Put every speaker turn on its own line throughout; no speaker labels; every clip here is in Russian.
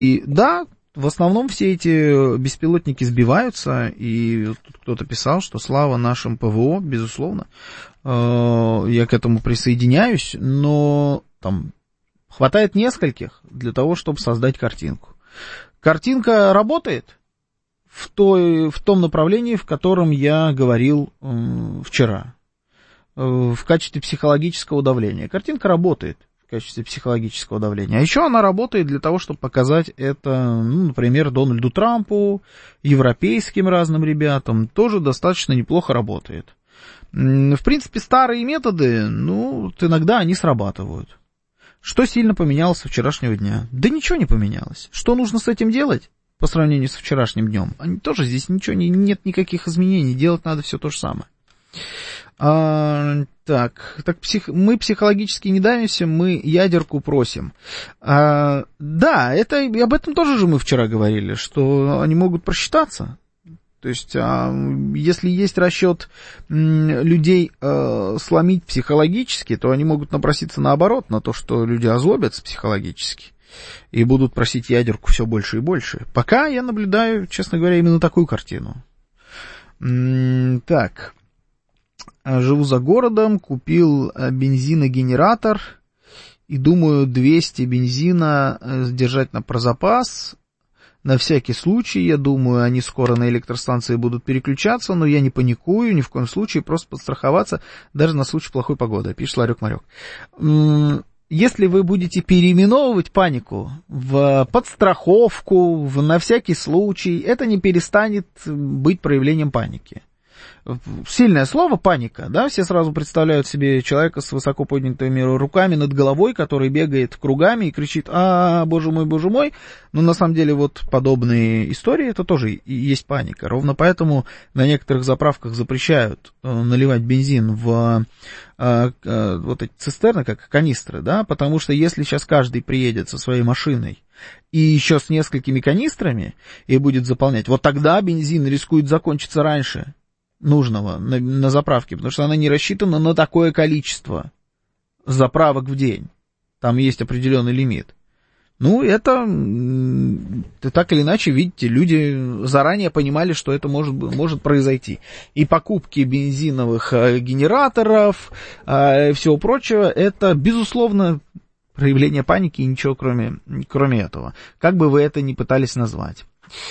И да, в основном все эти беспилотники сбиваются, и тут кто-то писал, что слава нашим ПВО, безусловно, я к этому присоединяюсь, но там хватает нескольких для того, чтобы создать картинку. Картинка работает в том направлении, в котором я говорил вчера, в качестве психологического давления. Картинка работает в качестве психологического давления. А еще она работает для того, чтобы показать это, например, Дональду Трампу, европейским разным ребятам. Тоже достаточно неплохо работает. В принципе, старые методы, иногда они срабатывают. Что сильно поменялось со вчерашнего дня? Да ничего не поменялось. Что нужно с этим делать по сравнению со вчерашним днем? Тоже здесь ничего нет никаких изменений. Делать надо все то же самое. Мы психологически не давимся, мы ядерку просим. Да, об этом тоже же мы вчера говорили, что они могут просчитаться. То есть, если есть расчет людей сломить психологически, то они могут напроситься наоборот, на то, что люди озлобятся психологически и будут просить ядерку все больше и больше. Пока я наблюдаю, честно говоря, именно такую картину. Так, живу за городом, купил бензиногенератор и думаю 200 бензина держать про запас. На всякий случай, я думаю, они скоро на электростанции будут переключаться, но я не паникую, ни в коем случае, просто подстраховаться, даже на случай плохой погоды, пишет Ларек-Марек. Если вы будете переименовывать панику в подстраховку, на всякий случай, это не перестанет быть проявлением паники. Сильное слово паника, да, все сразу представляют себе человека с высоко поднятыми руками над головой, который бегает кругами и кричит: боже мой, но на самом деле вот подобные истории, это тоже и есть паника, ровно поэтому на некоторых заправках запрещают наливать бензин в вот эти цистерны, как канистры, да, потому что если сейчас каждый приедет со своей машиной и еще с несколькими канистрами и будет заполнять, вот тогда бензин рискует закончиться раньше нужного на заправке, потому что она не рассчитана на такое количество заправок в день. Там есть определенный лимит. Это так или иначе, видите, люди заранее понимали, что это может произойти. И покупки бензиновых генераторов, и всего прочего, это, безусловно, проявление паники и ничего кроме этого. Как бы вы это ни пытались назвать.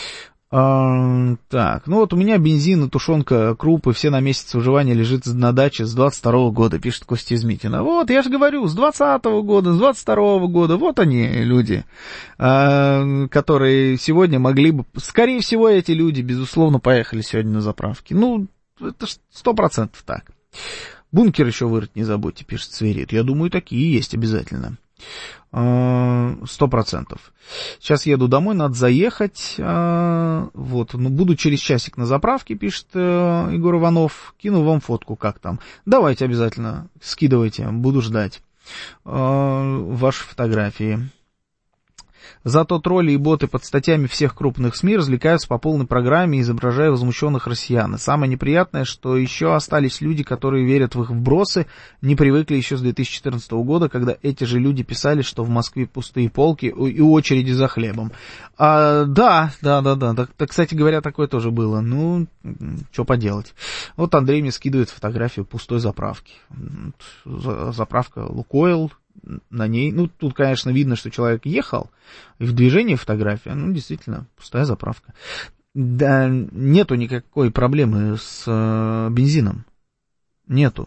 Так, вот у меня бензин и тушенка, крупы, все на месяц выживания лежит на даче с 22-го года, пишет Костя из Митина. Вот, я же говорю, с 20-го года, с 22-го года, вот они, люди, которые сегодня могли бы, скорее всего, эти люди, безусловно, поехали сегодня на заправки. Это 100% так. Бункер еще вырыть не забудьте, пишет Сверид. Я думаю, такие есть обязательно. 100%. Сейчас еду домой, надо заехать. Буду через часик на заправке, пишет Егор Иванов. Кину вам фотку, как там. Давайте обязательно, скидывайте, буду ждать ваши фотографии. Зато тролли и боты под статьями всех крупных СМИ развлекаются по полной программе, изображая возмущенных россиян. И самое неприятное, что еще остались люди, которые верят в их вбросы, не привыкли еще с 2014 года, когда эти же люди писали, что в Москве пустые полки и очереди за хлебом. Да. Кстати говоря, такое тоже было. Что поделать. Вот Андрей мне скидывает фотографию пустой заправки. Заправка Лукойл. На ней, тут, конечно, видно, что человек ехал, и в движении фотография, действительно, пустая заправка. Да, нету никакой проблемы с бензином. Нету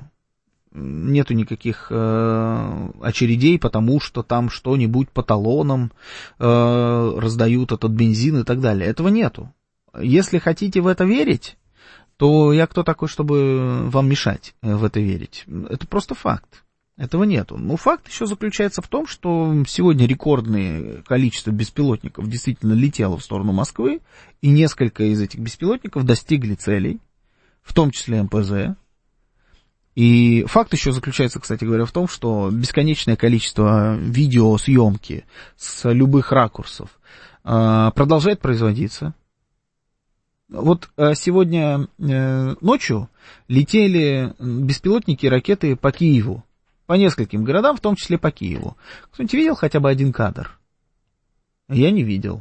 никаких очередей, потому что там что-нибудь по талонам раздают этот бензин и так далее. Этого нету. Если хотите в это верить, то я кто такой, чтобы вам мешать в это верить? Это просто факт. Этого нету. Факт еще заключается в том, что сегодня рекордное количество беспилотников действительно летело в сторону Москвы, и несколько из этих беспилотников достигли целей, в том числе МПЗ. И факт еще заключается, кстати говоря, в том, что бесконечное количество видеосъемки с любых ракурсов продолжает производиться. Вот сегодня ночью летели беспилотники и ракеты по Киеву. По нескольким городам, в том числе по Киеву. Кто-нибудь видел хотя бы один кадр? Я не видел.